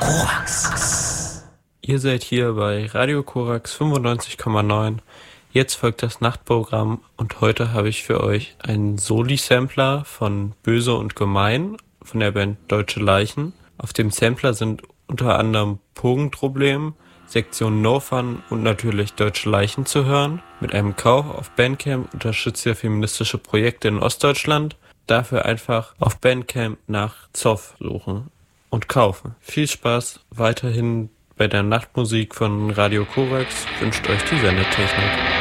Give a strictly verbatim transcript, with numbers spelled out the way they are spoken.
Korax. Ihr seid hier bei Radio Korax fünfundneunzig Komma neun. Jetzt folgt das Nachtprogramm und heute habe ich für euch einen Soli-Sampler von Böse und Gemein von der Band Deutsche Leichen. Auf dem Sampler sind unter anderem Pogenproblem, Sektion No Fun und natürlich Deutsche Leichen zu hören. Mit einem Kauf auf Bandcamp unterstützt ihr feministische Projekte in Ostdeutschland. Dafür einfach auf Bandcamp nach Zoff suchen und kaufen. Viel Spaß weiterhin bei der Nachtmusik von Radio Korax, wünscht euch die Sendetechnik.